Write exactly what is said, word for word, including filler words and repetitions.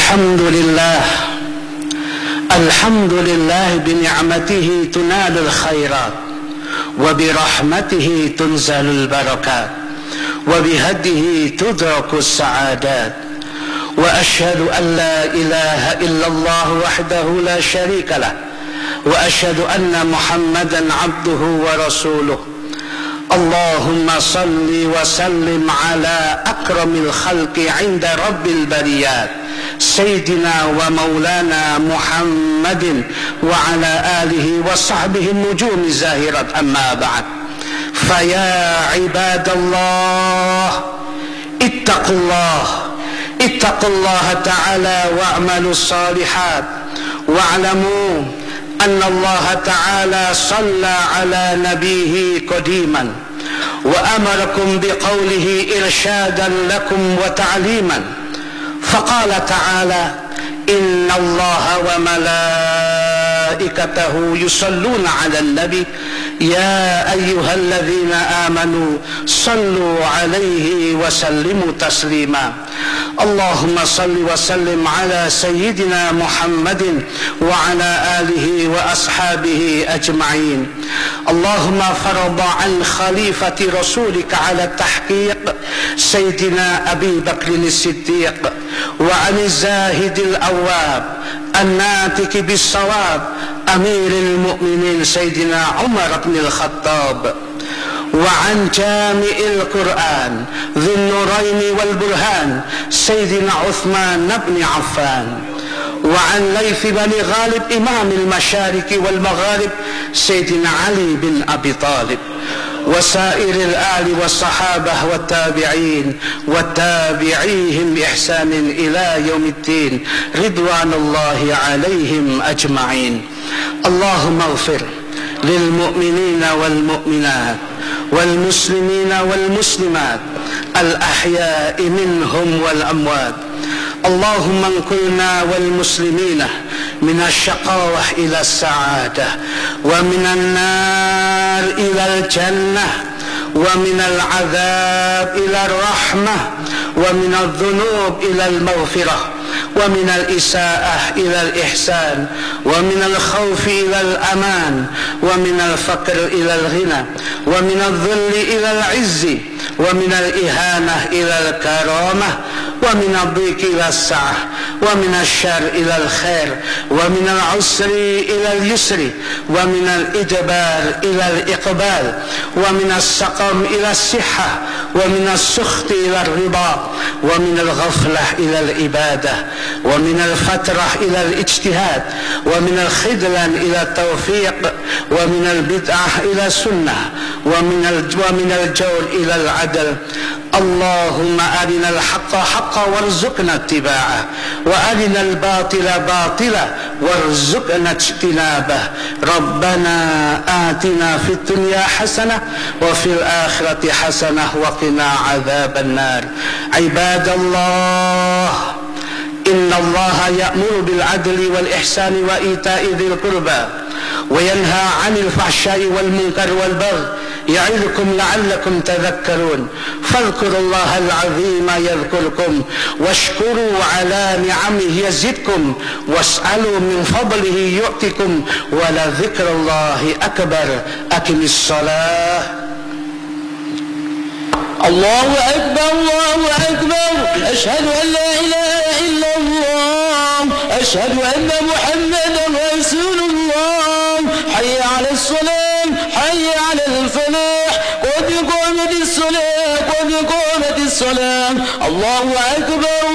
الحمد لله الحمد لله بنعمته تنال الخيرات، وبرحمته تنزل البركات، وبهديه تدرك السعادات. وأشهد أن لا إله إلا الله وحده لا شريك له، وأشهد أن محمدا عبده ورسوله. اللهم صل وسلم على أكرم الخلق عند رب البريات سيدنا ومولانا محمد وعلى آله وصحبه النجوم الزاهرة. أما بعد، فيا عباد الله اتقوا الله اتقوا الله تعالى واعملوا الصالحات، واعلموا أن الله تعالى صلى على نبيه قديما، وأمركم بقوله إرشادا لكم وتعليما، فقال تعالى: إن الله وملائكته يصلون على النبي يا أيها الذين آمنوا صلوا عليه وسلموا تسليما. اللهم صل وسلم على سيدنا محمد وعلى آله وأصحابه أجمعين. اللهم فرض عن خليفة رسولك على التحقيق سيدنا أبي بكر الصديق، وعن الزاهد الأواب الناطق بالصواب أمير المؤمنين سيدنا عمر بن الخطاب، وعن جامع القرآن ذي النورين والبرهان سيدنا عثمان بن عفان، وعن ليث بن غالب إمام المشارق والمغارب سيدنا علي بن أبي طالب، وسائر الآل والصحابة والتابعين والتابعيهم بإحسان إلى يوم الدين رضوان الله عليهم أجمعين. اللهم اغفر للمؤمنين والمؤمنات والمسلمين والمسلمات الأحياء منهم والأموات. اللهم انقلنا والمسلمين من الشقاوة إلى السعادة، ومن النار إلى الجنة، ومن العذاب إلى الرحمة، ومن الذنوب إلى المغفرة، ومن الإساءة إلى الإحسان، ومن الخوف إلى الأمان، ومن الفقر إلى الغنى، ومن الذل إلى العز، ومن الإهانة إلى الكرامة، ومن الضيق إلى السعة، ومن الشر إلى الخير، ومن العسر إلى اليسر، ومن الإدبار إلى الإقبال، ومن السقم إلى الصحة، ومن السخط إلى الرضا، ومن الغفلة إلى الإبادة، ومن الفترة إلى الاجتهاد، ومن الخذلان إلى التوفيق، ومن البدعة إلى السنة، ومن الجور إلى العدل. اللهم أرنا الحق حقا وارزقنا اتباعه، وأرنا الباطل باطلا وارزقنا اجتنابه. ربنا آتنا في الدنيا حسنة وفي الآخرة حسنة وقنا عذاب النار. عباد الله، إن الله يأمر بالعدل والإحسان وإيتاء ذي القربى، وينهى عن الفحشاء والمنكر والبغي، يعظكم لعلكم تذكرون. فاذكروا الله العظيم يذكركم، واشكروا على نعمه يزدكم، واسألوا من فضله يؤتكم، ولذكر الله أكبر. أقم الصلاة. الله أكبر الله أكبر. أشهد أن لا إله إلا الله، أشهد أن محمدا رسول الله. حي على الصلاة، حي على الفلاح، قد قامت الصلاة، قد قامت الصلاة. الله أكبر.